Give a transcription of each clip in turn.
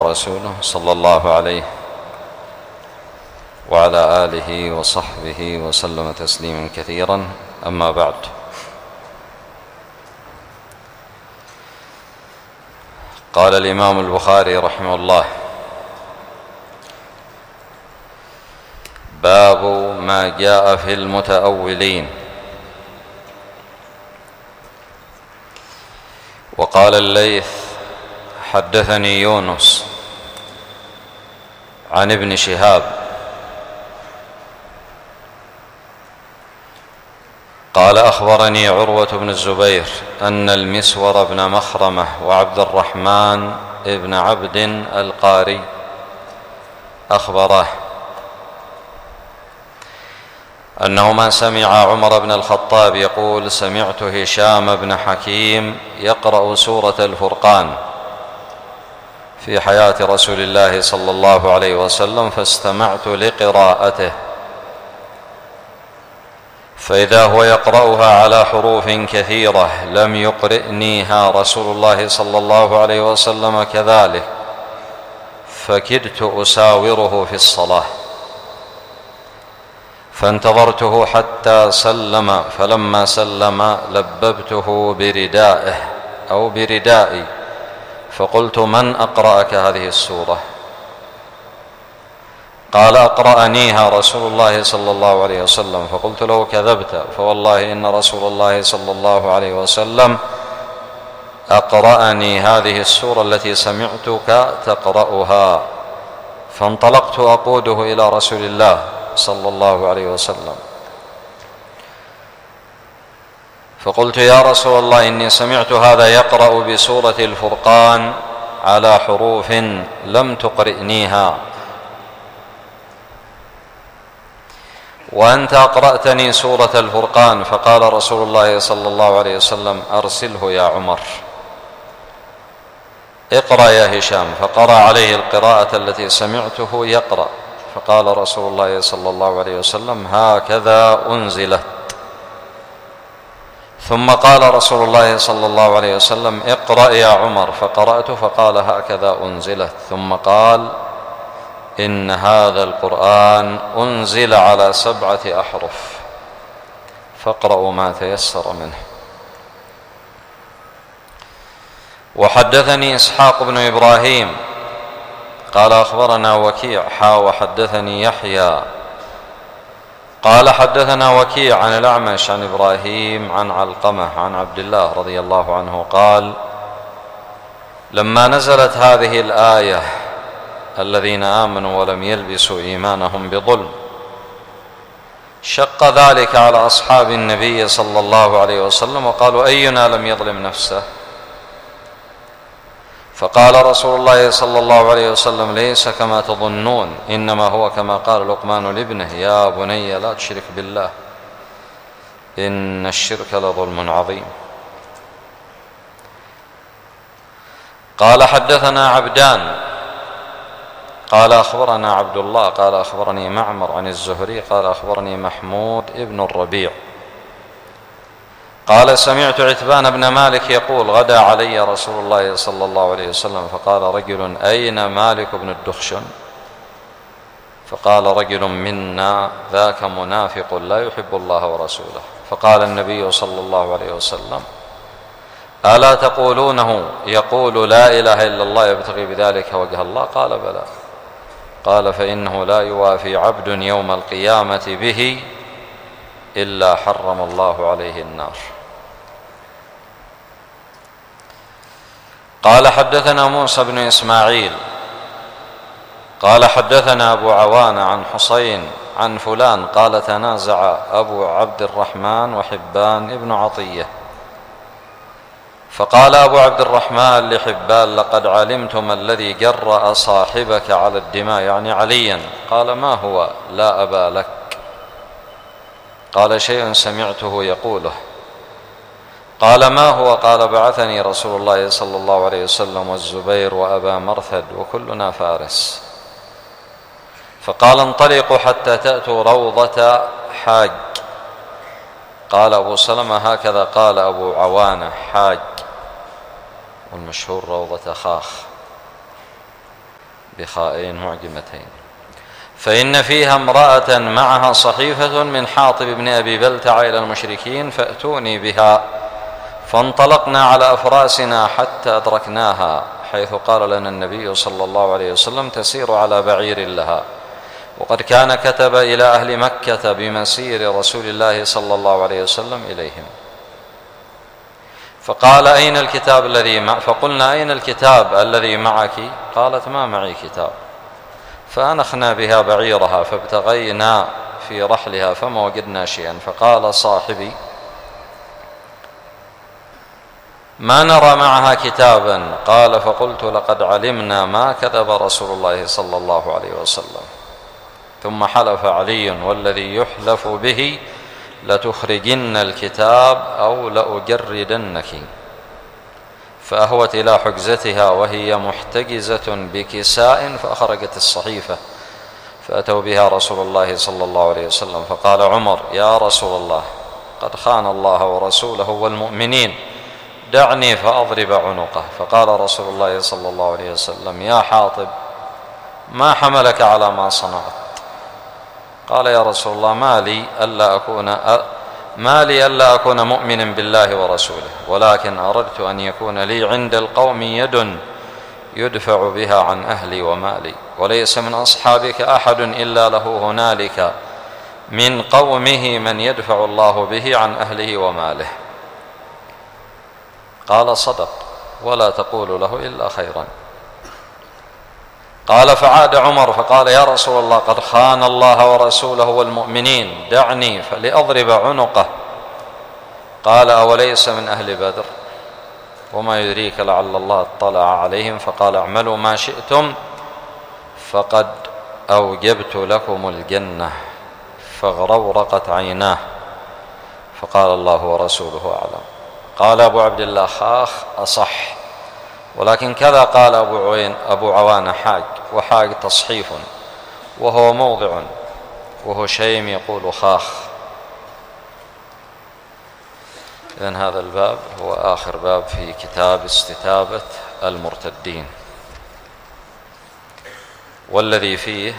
رسوله صلى الله عليه وعلى آله وصحبه وسلم تسليما كثيرا. أما بعد، قال الإمام البخاري رحمه الله: باب ما جاء في المتأولين. وقال الليث: حدثني يونس عن ابن شهاب قال: أخبرني عروة بن الزبير أن المسور بن مخرمة وعبد الرحمن بن عبد القاري أخبره أنهما سمع عمر بن الخطاب يقول: سمعت هشام بن حكيم يقرأ سورة الفرقان في حياة رسول الله صلى الله عليه وسلم، فاستمعت لقراءته، فإذا هو يقرأها على حروف كثيرة لم يقرئنيها رسول الله صلى الله عليه وسلم كذلك، فكدت أساوره في الصلاة، فانتظرته حتى سلم، فلما سلم لببته بردائه أو بردائي، فقلت: من أقرأك هذه السورة؟ قال: أقرأنيها رسول الله صلى الله عليه وسلم. فقلت له: كذبت، فوالله إن رسول الله صلى الله عليه وسلم أقرأني هذه السورة التي سمعتك تقرأها. فانطلقت أقوده إلى رسول الله صلى الله عليه وسلم، فقلت: يا رسول الله، إني سمعت هذا يقرأ بسورة الفرقان على حروف لم تقرئنيها، وأنت أقرأتني سورة الفرقان. فقال رسول الله صلى الله عليه وسلم: أرسله يا عمر، اقرأ يا هشام. فقرأ عليه القراءة التي سمعته يقرأ، فقال رسول الله صلى الله عليه وسلم: هكذا أنزلت. ثم قال رسول الله صلى الله عليه وسلم: اقرأ يا عمر. فقرأت، فقال: هكذا أنزلت. ثم قال: إن هذا القرآن أنزل على 7 أحرف، فاقرأوا ما تيسر منه. وحدثني إسحاق بن إبراهيم قال: أخبرنا وكيع وحدثني يحيى قال: حدثنا وكيع عن الأعمش عن إبراهيم عن علقمة عن عبد الله رضي الله عنه قال: لما نزلت هذه الآية: الذين آمنوا ولم يلبسوا إيمانهم بظلم، شق ذلك على أصحاب النبي صلى الله عليه وسلم، وقالوا: أينا لم يظلم نفسه؟ فقال رسول الله صلى الله عليه وسلم: ليس كما تظنون، إنما هو كما قال لقمان لابنه: يا بني لا تشرك بالله إن الشرك لظلم عظيم. قال: حدثنا عبدان قال: أخبرنا عبد الله قال: أخبرني معمر عن الزهري قال: أخبرني محمود ابن الربيع قال: سمعت عتبان بن مالك يقول: غدا علي رسول الله صلى الله عليه وسلم، فقال رجل: أين مالك بن الدخشن؟ فقال رجل: منا، ذاك منافق لا يحب الله ورسوله. فقال النبي صلى الله عليه وسلم: ألا تقولونه يقول لا إله إلا الله يبتغي بذلك وجه الله؟ قال: بلى. قال: فإنه لا يوافي عبد يوم القيامة به إلا حرم الله عليه النار. قال: حدثنا موسى بن إسماعيل قال: حدثنا أبو عوان عن حسين عن فلان قال: تنازع أبو عبد الرحمن وحبان ابن عطية، فقال أبو عبد الرحمن لحبان: لقد علمت ما الذي جرأ صاحبك على الدماء، يعني عليا. قال: ما هو؟ لا أبا لك. قال: شيء سمعته يقوله. قال: ما هو؟ قال: بعثني رسول الله صلى الله عليه وسلم والزبير وأبا مرثد وكلنا فارس، فقال: انطلقوا حتى تأتوا روضة حاج. قال أبو سلمة: هكذا قال أبو عوانة حاج، والمشهور روضة خاخ. بخاءين معجمتين. فإن فيها امرأة معها صحيفة من حاطب بن أبي بلتع إلى المشركين فأتوني بها. فانطلقنا على أفراسنا حتى أدركناها، حيث قال لنا النبي صلى الله عليه وسلم: تسير على بعير لها. وقد كان كتب إلى أهل مكة بمسير رسول الله صلى الله عليه وسلم إليهم. فقال: أين الكتاب الذي معك؟ فقلنا: أين الكتاب الذي معك؟ قالت: ما معي كتاب. فأنخنا بها بعيرها فابتغينا في رحلها فما وجدنا شيئا. فقال صاحبي: ما نرى معها كتابا. قال: فقلت: لقد علمنا ما كذب رسول الله صلى الله عليه وسلم. ثم حلف علي والذي يحلف به: لتخرجن الكتاب أو لأجردنك. فأهوت إلى حجزتها وهي محتجزة بكساء فأخرجت الصحيفة، فأتوا بها رسول الله صلى الله عليه وسلم. فقال عمر: يا رسول الله، قد خان الله ورسوله والمؤمنين، دعني فأضرب عنقه. فقال رسول الله صلى الله عليه وسلم: يا حاطب، ما حملك على ما صنعت؟ قال: يا رسول الله، ما لي ألا أكون مؤمنا بالله ورسوله، ولكن أردت أن يكون لي عند القوم يد يدفع بها عن أهلي ومالي، وليس من أصحابك أحد إلا له هنالك من قومه من يدفع الله به عن أهله وماله. قال: صدق، ولا تقول له إلا خيرا. قال: فعاد عمر فقال: يا رسول الله، قد خان الله ورسوله والمؤمنين، دعني فلأضرب عنقه. قال: أوليس من أهل بدر؟ وما يدريك لعل الله اطلع عليهم فقال: اعملوا ما شئتم فقد أوجبت لكم الجنة. فاغرورقت عيناه، فقال: الله ورسوله أعلم. قال أبو عبد الله: خاخ أصح، ولكن كذا قال أبو عوانة حاج، وحاج تصحيف، وهو موضع، وهو شيم يقول خاخ. إذن هذا الباب هو آخر باب في كتاب استتابة المرتدين، والذي فيه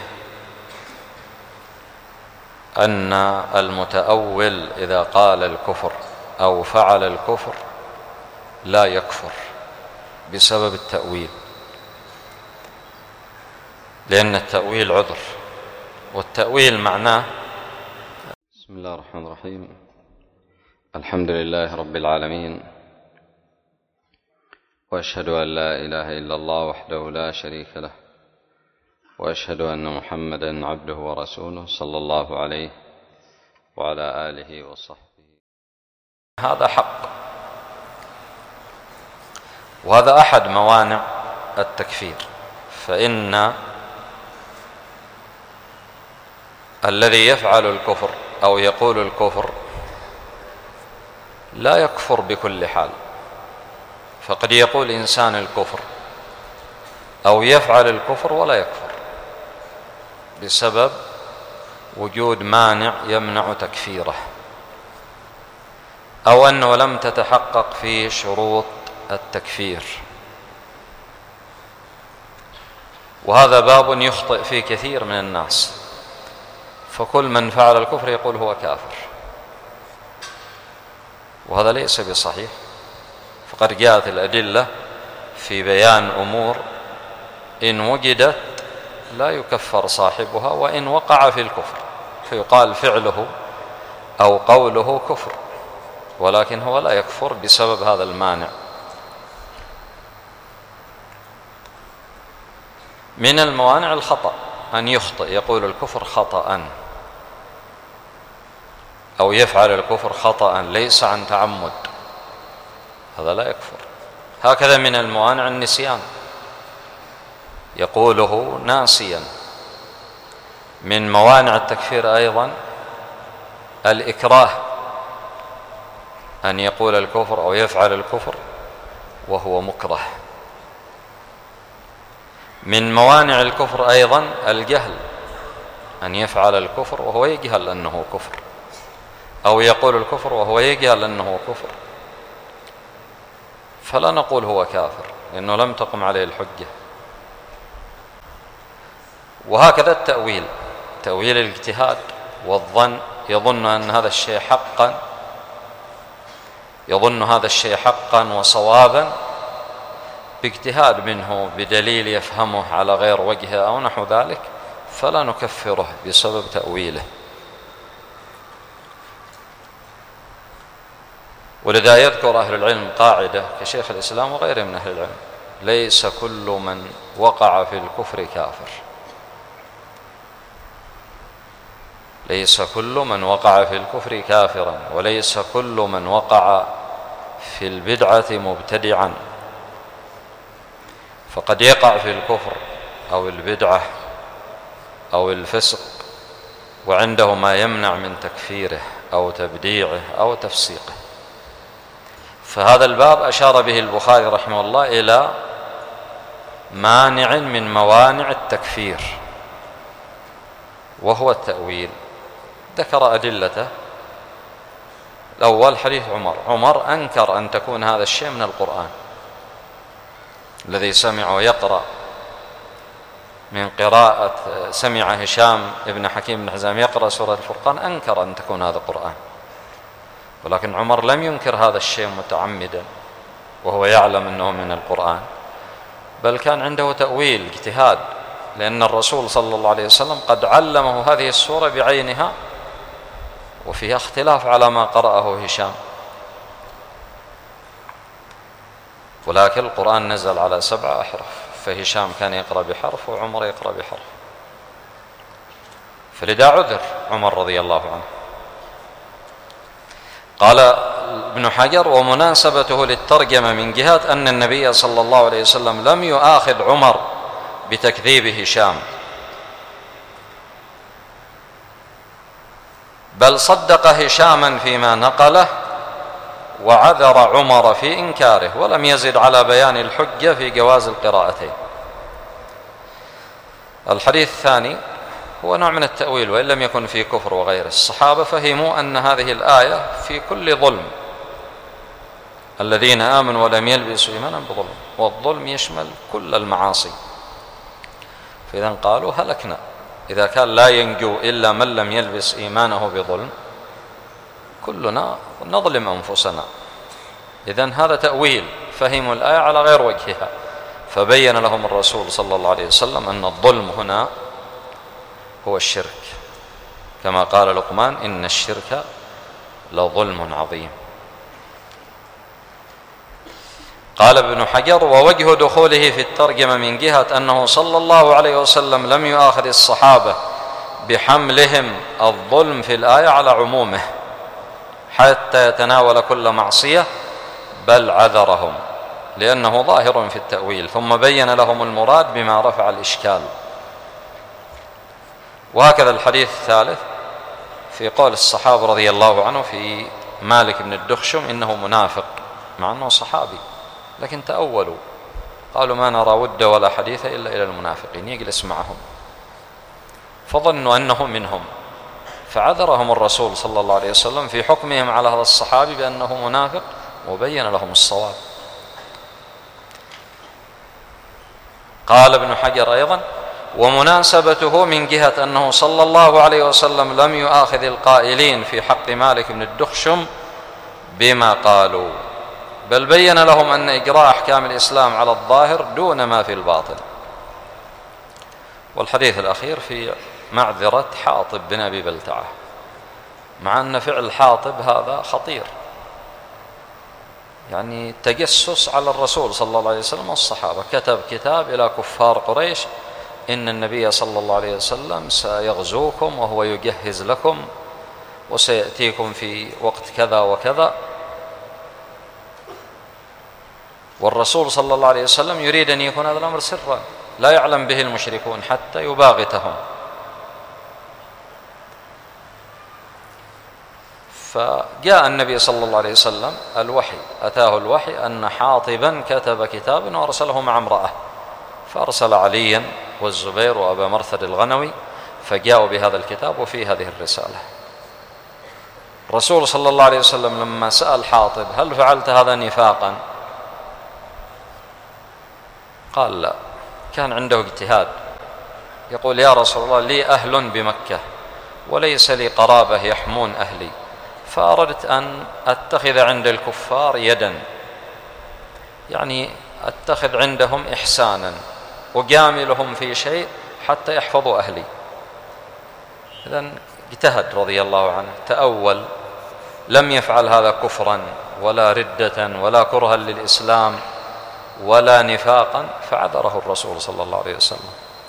أن المتأول إذا قال الكفر أو فعل الكفر لا يكفر بسبب التأويل، لأن التأويل عذر، والتأويل معناه. بسم الله الرحمن الرحيم. الحمد لله رب العالمين، وأشهد أن لا إله إلا الله وحده لا شريك له، وأشهد أن محمدا عبده ورسوله صلى الله عليه وعلى آله وصحبه. هذا حق، وهذا أحد موانع التكفير. فإن الذي يفعل الكفر أو يقول الكفر لا يكفر بكل حال، فقد يقول إنسان الكفر أو يفعل الكفر ولا يكفر بسبب وجود مانع يمنع تكفيره، أو أنه لم تتحقق فيه شروط التكفير. وهذا باب يخطئ فيه كثير من الناس، فكل من فعل الكفر يقول هو كافر، وهذا ليس بصحيح. فقد جاءت الأدلة في بيان أمور إن وجدت لا يكفر صاحبها، وإن وقع في الكفر فيقال فعله أو قوله كفر، ولكن هو لا يكفر بسبب هذا المانع. من الموانع الخطأ، أن يخطئ يقول الكفر خطأ، أو يفعل الكفر خطأ ليس عن تعمد، هذا لا يكفر. هكذا من الموانع النسيان، يقوله ناسيا. من موانع التكفير أيضا الإكراه، أن يقول الكفر أو يفعل الكفر وهو مكره. من موانع الكفر أيضا الجهل، أن يفعل الكفر وهو يجهل أنه كفر، أو يقول الكفر وهو يجهل أنه كفر، فلا نقول هو كافر لأنه لم تقم عليه الحجة. وهكذا التأويل، تأويل الاجتهاد والظن، يظن أن هذا الشيء حقا، يظن هذا الشيء حقا وصوابا باجتهاد منه بدليل يفهمه على غير وجهه أو نحو ذلك، فلا نكفره بسبب تأويله. ولذا يذكر أهل العلم قاعدة كشيخ الإسلام وغيره من أهل العلم: ليس كل من وقع في الكفر كافر، ليس كل من وقع في الكفر كافرا، وليس كل من وقع في البدعة مبتدعا، فقد يقع في الكفر أو البدعة أو الفسق وعنده ما يمنع من تكفيره أو تبديعه أو تفسيقه. فهذا الباب أشار به البخاري رحمه الله إلى مانع من موانع التكفير، وهو التأويل. ذكر أدلته. الأول حديث عمر أنكر أن تكون هذا الشيء من القرآن، الذي سمعه يقرأ من قراءة، سمع هشام ابن حكيم بن حزام يقرأ سورة الفرقان، أنكر أن تكون هذا قرآن. ولكن عمر لم ينكر هذا الشيء متعمدا وهو يعلم أنه من القرآن، بل كان عنده تأويل اجتهاد، لأن الرسول صلى الله عليه وسلم قد علمه هذه السورة بعينها، وفيها اختلاف على ما قرأه هشام، ولكن القرآن نزل على 7 أحرف، فهشام كان يقرأ بحرف وعمر يقرأ بحرف، فلذا عذر عمر رضي الله عنه. قال ابن حجر: ومناسبته للترجمة من جهة أن النبي صلى الله عليه وسلم لم يؤاخذ عمر بتكذيب هشام، بل صدق هشاما فيما نقله وعذر عمر في إنكاره، ولم يزد على بيان الحجة في جواز القراءتين. الحديث الثاني هو نوع من التأويل، وإن لم يكن في كفر وغيره. الصحابة فهموا أن هذه الآية في كل ظلم، الذين آمنوا ولم يلبسوا إيمانهم بظلم، والظلم يشمل كل المعاصي، فإذا قالوا هلكنا إذا كان لا ينجو إلا من لم يلبس إيمانه بظلم، كلنا نظلم أنفسنا. إذن هذا تأويل، فهموا الآية على غير وجهها، فبين لهم الرسول صلى الله عليه وسلم أن الظلم هنا هو الشرك، كما قال لقمان: إن الشرك لظلم عظيم. قال ابن حجر: ووجه دخوله في الترجمة من جهة أنه صلى الله عليه وسلم لم يؤاخذ الصحابة بحملهم الظلم في الآية على عمومه حتى يتناول كل معصية، بل عذرهم، لأنه ظاهر في التأويل، ثم بين لهم المراد بما رفع الإشكال. وهكذا الحديث الثالث في قول الصحابة رضي الله عنه في مالك بن الدخشم: إنه منافق، مع أنه صحابي، لكن تأولوا، قالوا: ما نرى ود ولا حديث إلا إلى المنافقين، يجلس معهم، فظنوا أنه منهم، فعذرهم الرسول صلى الله عليه وسلم في حكمهم على هذا الصحابي بأنه منافق، وبين لهم الصواب. قال ابن حجر أيضا: ومناسبته من جهة أنه صلى الله عليه وسلم لم يؤاخذ القائلين في حق مالك بن الدخشم بما قالوا، بل بين لهم أن إجراء أحكام الإسلام على الظاهر دون ما في الباطن. والحديث الأخير في معذرة حاطب بن أبي بلتعة، مع أن فعل حاطب هذا خطير، يعني تجسس على الرسول صلى الله عليه وسلم والصحابة، كتب كتاب إلى كفار قريش: إن النبي صلى الله عليه وسلم سيغزوكم وهو يجهز لكم وسيأتيكم في وقت كذا وكذا، والرسول صلى الله عليه وسلم يريد أن يكون هذا الأمر سرا لا يعلم به المشركون حتى يباغتهم. فجاء النبي صلى الله عليه وسلم الوحي، أتاه الوحي أن حاطبا كتب كتابا وأرسله مع امرأة، فأرسل عليا والزبير وأبا مرثد الغنوي، فجاءوا بهذا الكتاب وفي هذه الرسالة. الرسول صلى الله عليه وسلم لما سأل حاطب: هل فعلت هذا نفاقا؟ قال: لا، كان عنده اجتهاد يقول يا رسول الله لي أهل بمكة وليس لي قرابة يحمون أهلي، فأردت أن أتخذ عند الكفار يدا، يعني أتخذ عندهم إحسانا وجاملهم في شيء حتى يحفظوا أهلي. إذن اجتهد رضي الله عنه، تأول، لم يفعل هذا كفرا ولا ردة ولا كرها للإسلام ولا نفاقا، فعذره الرسول صلى الله عليه وسلم،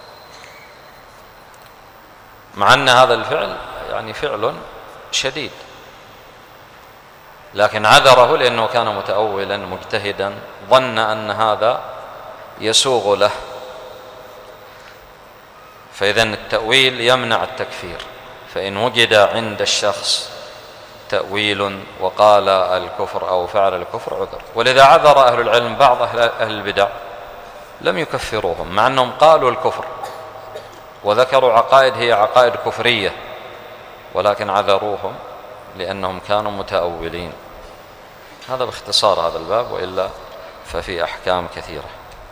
مع أن هذا الفعل يعني فعل شديد، لكن عذره لأنه كان متأولا مجتهدا، ظن أن هذا يسوغ له. فإذن التأويل يمنع التكفير، فإن وجد عند الشخص تأويل وقال الكفر أو فعل الكفر عذر. ولذا عذر أهل العلم بعض أهل البدع لم يكفروهم مع أنهم قالوا الكفر وذكروا عقائد هي عقائد كفرية، ولكن عذروهم لأنهم كانوا متأولين. هذا باختصار هذا الباب، وإلا ففي أحكام كثيرة.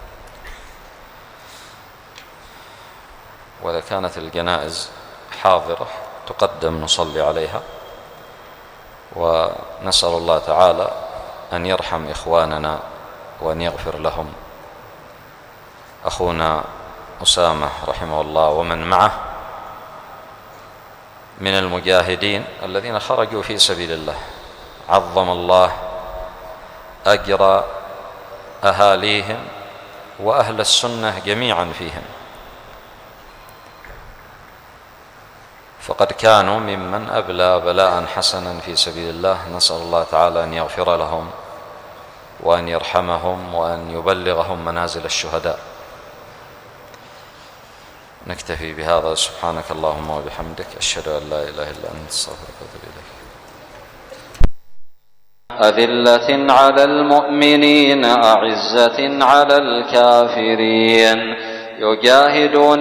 وإذا كانت الجنائز حاضرة تقدم نصلي عليها، ونسأل الله تعالى أن يرحم إخواننا وأن يغفر لهم. أخونا أسامة رحمه الله ومن معه من المجاهدين الذين خرجوا في سبيل الله، عظم الله أجر أهاليهم وأهل السنة جميعا فيهم، فقد كانوا ممن أبلى بلاء حسنا في سبيل الله. نسأل الله تعالى أن يغفر لهم وأن يرحمهم وأن يبلغهم منازل الشهداء. نكتفي بهذا. سبحانك اللهم وبحمدك، أشهد أن لا إله إلا أنت، أستغفرك وأتوب إليك. أذلة على المؤمنين أعزة على الكافرين، يجاهدون